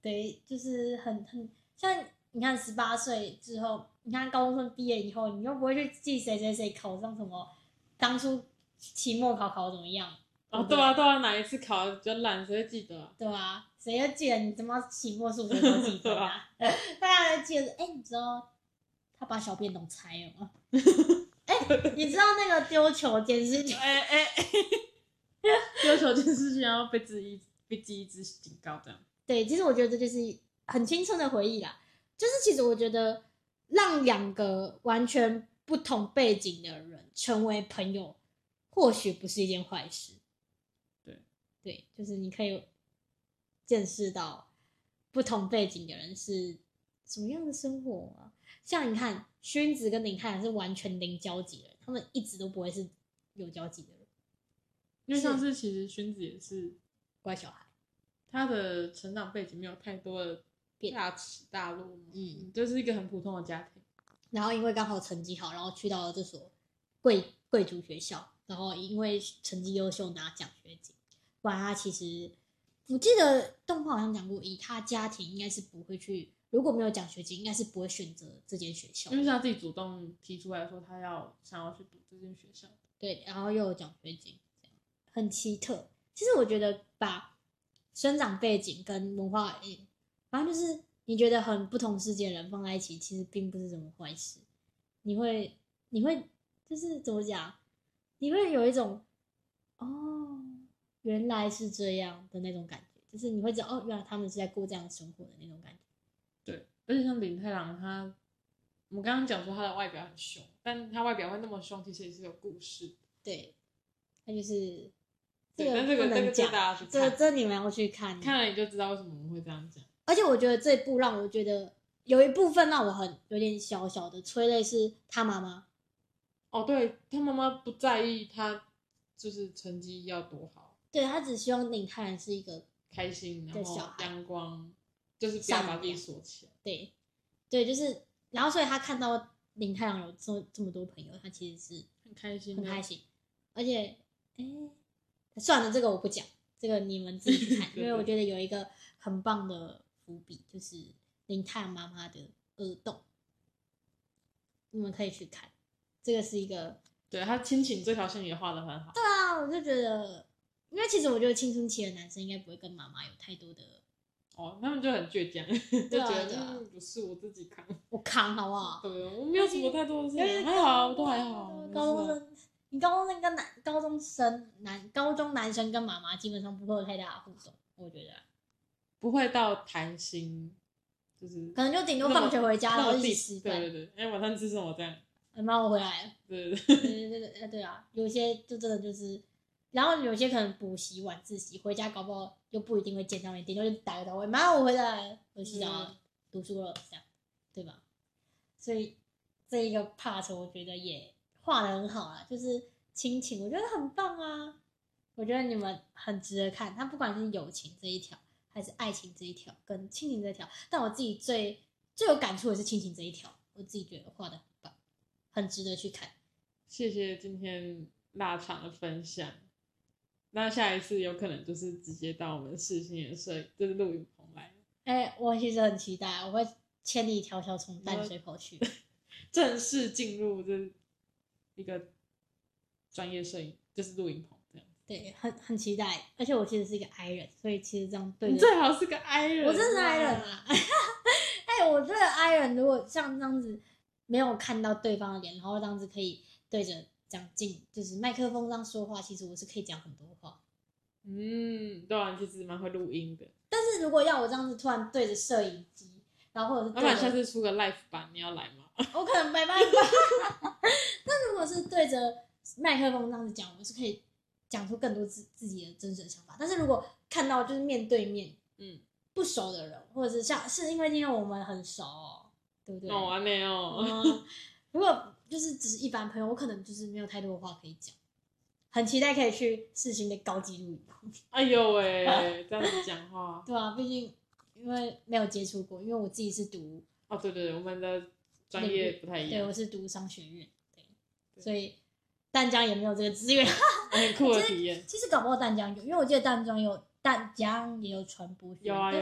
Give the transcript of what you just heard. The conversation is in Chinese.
对，就是很像你看18岁之后，你看高中生毕业以后，你又不会去记谁谁谁考上什么，当初期末考怎么样？ 哦，对啊，对啊，哪一次考的比较烂，谁会记得啊？ 对啊，谁会记得你他妈期末数学都几分啊？大家都记得，你知道他把小便桶拆了吗？你知道那个丢球监视器？ 丢球监视器然后被记一支警告这样。 对，其实我觉得这就是很青春的回忆啦。就是其实我觉得让2个完全不同背景的人成为朋友，或许不是一件坏事。对，就是你可以见识到不同背景的人是什么样的生活啊。像你看，薰子跟林太阳是完全零交集的人，他们一直都不会是有交集的人。 因为上次其实薰子也是乖小孩， 他的成长背景没有太多的大起大落，就是一个很普通的家庭。 然后因为刚好成绩好，然后去到了这所贵族学校，然后因为成绩优秀拿奖学金。不然他其实，我记得动画好像讲过，以他家庭应该是不会去，如果没有奖学金，应该是不会选择这间学校， 因为是他自己主动提出来说他想要去读这间学校。 对，然后又有奖学金，这样很奇特。其实我觉得把生长背景跟文化，反正就是你觉得很不同世界的人放在一起，其实并不是什么坏事。你会就是怎么讲？你会有一种原来是这样的那种感觉，就是你会知道原来他们是在过这样的生活的那种感觉。 对，而且像林太郎我们刚刚讲说他的外表很凶，但他外表会那么凶，其实也是有故事。 对，他就是这个不能讲，大家去看， 这你们要去看， 看了你就知道为什么我们会这样讲。 而且我觉得这部让我觉得有一部分让我有点小小的催泪，是他妈妈。 哦，对，他妈妈不在意他就是成绩要多好， 对，他只希望林太郎是一个开心，然后阳光，就是不要把自己锁起来。 对，就是然后所以他看到林太郎有这么多朋友，他其实是很开心， 而且算了，这个我不讲，这个你们自己去看，因为我觉得有一个很棒的伏笔，就是林太郎妈妈的耳洞，你们可以去看，这个是一个对他亲情这条线也画得很好。 对啊，我就觉得，因为其实我觉得青春期的男生应该不会跟妈妈有太多的他们就很倔强，就觉得不是我自己扛， 我扛好不好？ 对，我没有什么太多的事情，还好，我都还好。 高中生，你高中生跟高中男生跟妈妈基本上不会有太大的互动，我觉得不会到谈心，就是可能就顶多放学回家然后一起吃饭。 对，晚上吃什么这样？ 妈，我回来了。对啊，有些就真的就是，然后有些可能补习晚自习回家，搞不好又不一定会见到面，顶多就打个招呼，妈，我回来了，我洗澡了，读书了，这样，对吧？所以这一个 part 我觉得也画得很好啦，就是亲情，我觉得很棒啊。我觉得你们很值得看，它不管是友情这一条，还是爱情这一条，跟亲情这一条，但我自己最有感触的是亲情这一条，我自己觉得画得很棒，很值得去看。 谢谢今天腊肠的分享。那下一次有可能就是直接到我们世新的就是录影棚来。 我其实很期待，我会千里迢迢从淡水跑去， 正式进入这一个专业摄影，就是录影棚这样。 对，很期待。而且我其实是一个 I 人，所以其实这样对着你最好是个 I 人， 我真是 I 人啊！我觉得 I 人如果像这样子没有看到对方的脸，然后这样子可以对着讲就是麦克风上说话，其实我是可以讲很多话。 对啊，其实蛮会录音的。 但是如果要我这样子突然对着摄影机，然后或者是老板下次出个 live 版，你要来吗？ 我可能没办法。但如果是对着麦克风这样子讲，我是可以讲出更多自己的真实的想法。但是如果看到就是面对面，不熟的人，或者是是因为今天我们很熟，对不对？ 没有。 如果就是只是一般朋友，我可能就是没有太多的话可以讲。很期待可以去世新的高级录影棚。 哎呦喂，这样子讲话。 对啊，毕竟因为没有接触过，因为我自己是读对，我们的专业不太一样。 对，我是读商学院，对，所以淡江也没有这个资源。 很酷的体验。 其实搞不好淡江有，因为我记得淡江也有传播学院。 有啊，